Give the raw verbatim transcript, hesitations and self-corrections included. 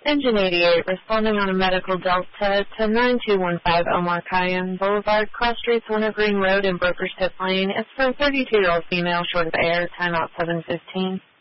Engine eighty-eight, responding on a medical Delta to nine two one five Omar Khayyam Boulevard, Cross Streets, Wintergreen Road, in Broker's Tip Lane. It's for a thirty-two-year-old female short of air, time out seven fifteen.